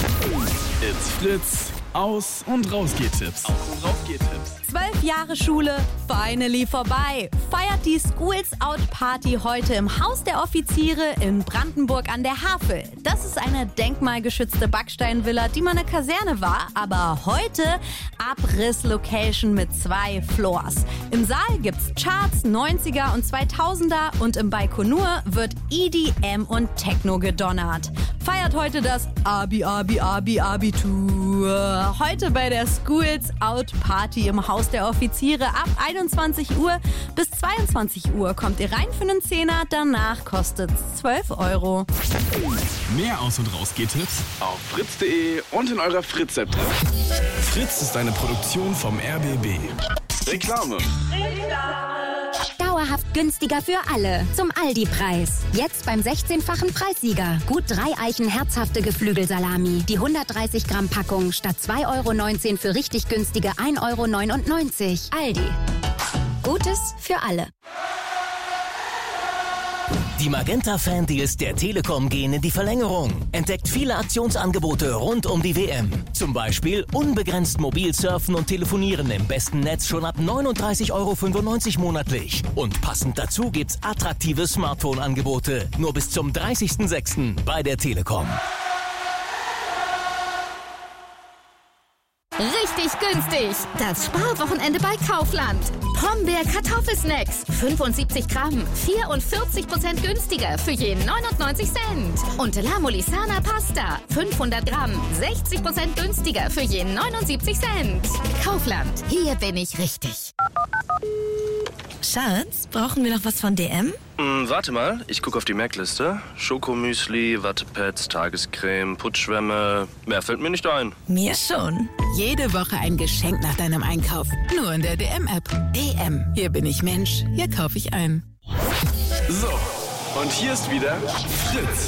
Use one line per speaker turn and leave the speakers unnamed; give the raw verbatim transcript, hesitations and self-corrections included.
It's Fritz. Aus- und Rausgeht-Tipps. Aus- und Rausgeht-Tipps.
Zwölf Jahre Schule, finally vorbei. Feiert die Schools Out Party heute im Haus der Offiziere in Brandenburg an der Havel. Das ist eine denkmalgeschützte Backsteinvilla, die mal eine Kaserne war, aber heute Abriss-Location mit zwei Floors. Im Saal gibt's Charts, neunziger und zweitausender und im Baikonur wird E D M und Techno gedonnert. Feiert heute das Abi, Abi, Abi, Abitur. Heute bei der Schools Out Party im Haus der Offiziere ab einundzwanzig Uhr bis zweiundzwanzig Uhr kommt ihr rein für einen Zehner, danach kostet's zwölf Euro.
Mehr Aus- und Rausgeht-Tipps auf fritz punkt de und in eurer Fritz-App drin. Fritz ist eine Produktion vom R B B. Reklame.
Dauerhaft günstiger für alle. Zum Aldi-Preis. Jetzt beim sechzehnfachen Preissieger. Gut drei Eichen herzhafte Geflügelsalami. Die hundertdreißig Gramm Packung statt zwei Euro neunzehn für richtig günstige ein Euro neunundneunzig. Aldi. Gutes für alle.
Die Magenta-Fan-Deals der Telekom gehen in die Verlängerung. Entdeckt viele Aktionsangebote rund um die W M. Zum Beispiel unbegrenzt mobil surfen und telefonieren im besten Netz schon ab neununddreißig Euro fünfundneunzig monatlich. Und passend dazu gibt's attraktive Smartphone-Angebote. Nur bis zum dreißigsten sechsten bei der Telekom.
Richtig günstig. Das Sparwochenende bei Kaufland. Pombeer Kartoffelsnacks. fünfundsiebzig Gramm. vierundvierzig Prozent günstiger für je neunundneunzig Cent. Und La Molisana Pasta. fünfhundert Gramm. sechzig Prozent günstiger für je neunundsiebzig Cent. Kaufland. Hier bin ich richtig.
Schatz, brauchen wir noch was von D M?
Hm, warte mal, ich gucke auf die Merkliste. Schokomüsli, Wattepads, Tagescreme, Putzschwämme. Mehr fällt mir nicht ein.
Mir schon.
Jede Woche ein Geschenk nach deinem Einkauf. Nur in der D M-App. D M. Hier bin ich Mensch. Hier kaufe ich ein.
So, und hier ist wieder Fritz.